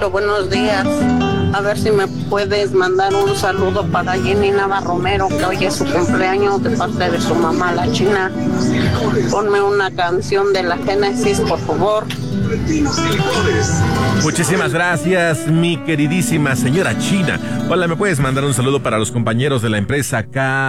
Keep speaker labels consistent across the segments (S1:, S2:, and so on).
S1: Buenos días. A ver si me puedes mandar un saludo para Jenny Nava Romero, que hoy es su cumpleaños, de parte de su mamá, la China. Ponme una canción de la Génesis, por favor.
S2: Muchísimas gracias, mi queridísima señora China. Hola, ¿me puedes mandar un saludo para los compañeros de la empresa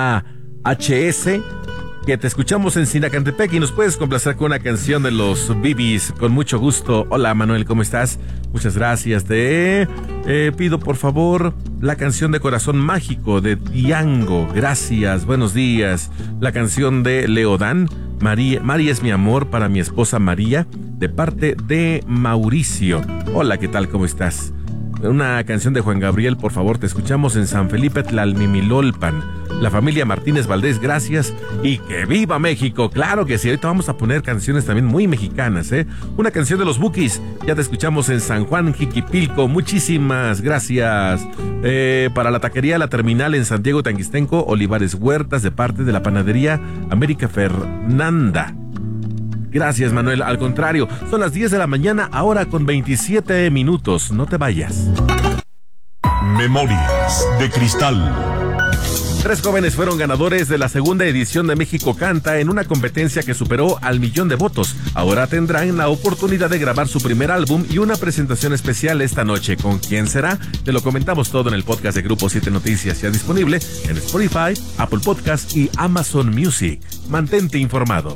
S2: KHS? Que te escuchamos en Sinacantepec y nos puedes complacer con una canción de los Bibis, con mucho gusto. Hola Manuel, ¿cómo estás? Muchas gracias. Te pido por favor la canción de Corazón Mágico de Tiango. Gracias, buenos días. La canción de Leodán, María es mi amor, para mi esposa María, de parte de Mauricio. Hola, ¿qué tal? ¿Cómo estás? Una canción de Juan Gabriel, por favor, te escuchamos en San Felipe Tlalmimilolpan. La familia Martínez Valdés, gracias. Y ¡que viva México! Claro que sí, ahorita vamos a poner canciones también muy mexicanas, ¿eh? Una canción de los Bukis, ya te escuchamos en San Juan Jiquipilco. Muchísimas gracias. Para la taquería La Terminal en Santiago Tanguistenco, Olivares Huertas, de parte de la panadería América Fernanda. Gracias, Manuel. Al contrario, son las 10 de la mañana, ahora con 27 minutos. No te vayas.
S3: Memorias de Cristal.
S2: 3 jóvenes fueron ganadores de la segunda edición de México Canta en una competencia que superó al 1,000,000 de votos. Ahora tendrán la oportunidad de grabar su primer álbum y una presentación especial esta noche. ¿Con quién será? Te lo comentamos todo en el podcast de Grupo 7 Noticias, ya disponible en Spotify, Apple Podcast y Amazon Music. Mantente informado.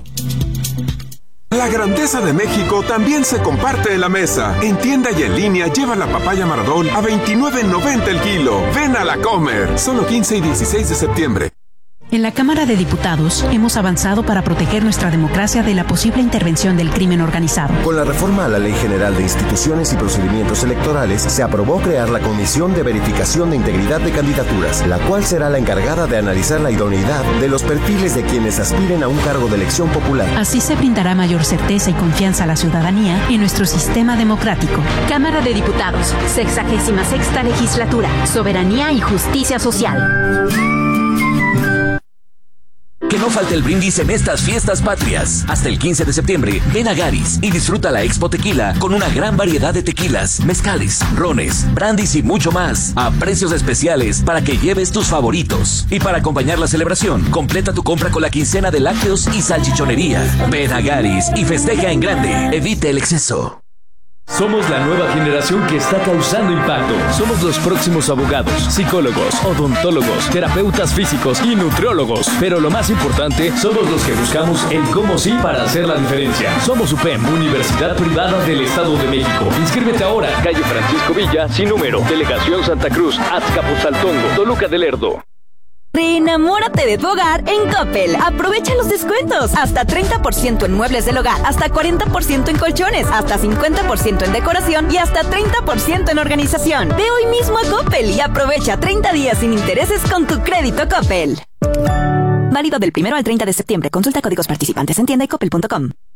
S4: La grandeza de México también se comparte en la mesa. En tienda y en línea lleva la papaya Maradol a $29.90 el kilo. Ven a la Comer. Solo 15 y 16 de septiembre.
S5: En la Cámara de Diputados hemos avanzado para proteger nuestra democracia de la posible intervención del crimen organizado.
S6: Con la reforma a la Ley General de Instituciones y Procedimientos Electorales, se aprobó crear la Comisión de Verificación de Integridad de Candidaturas, la cual será la encargada de analizar la idoneidad de los perfiles de quienes aspiren a un cargo de elección popular.
S5: Así se brindará mayor certeza y confianza a la ciudadanía en nuestro sistema democrático.
S7: Cámara de Diputados, 66ª Legislatura, Soberanía y Justicia Social.
S8: Que no falte el brindis en estas fiestas patrias. Hasta el 15 de septiembre, ven a Garis y disfruta la Expo Tequila con una gran variedad de tequilas, mezcales, rones, brandis y mucho más, a precios especiales para que lleves tus favoritos. Y para acompañar la celebración, completa tu compra con la quincena de lácteos y salchichonería. Ven a Garis y festeja en grande. Evite el exceso.
S9: Somos la nueva generación que está causando impacto. Somos los próximos abogados, psicólogos, odontólogos, terapeutas físicos y nutriólogos. Pero lo más importante, somos los que buscamos el cómo sí para hacer la diferencia. Somos UPEM, Universidad Privada del Estado de México. Inscríbete ahora, calle Francisco Villa, sin número, Delegación Santa Cruz, Azcapotzaltongo, Toluca del Lerdo.
S7: Reenamórate de tu hogar en Coppel. Aprovecha los descuentos. Hasta 30% en muebles del hogar, hasta 40% en colchones, hasta 50% en decoración y hasta 30% en organización. Ve hoy mismo a Coppel y aprovecha 30 días sin intereses con tu crédito Coppel. Válido del 1 al 30 de septiembre. Consulta códigos participantes en tienda y coppel.com.